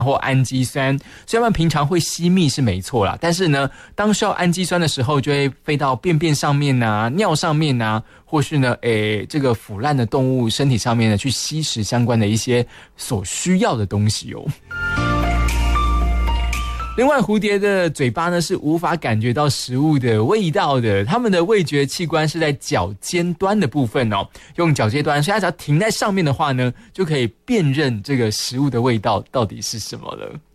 或氨基酸，所以它们平常会吸蜜是没错啦，但是呢，当需要氨基酸的时候，就会飞到便便上面啊、尿上面啊，或是呢，这个腐烂的动物身体上面呢，去吸食相关的一些所需要的东西哦。另外，蝴蝶的嘴巴呢是无法感觉到食物的味道的，它们的味觉器官是在脚尖端的部分哦，用脚尖端，所以它只要停在上面的话呢，就可以辨认这个食物的味道到底是什么了。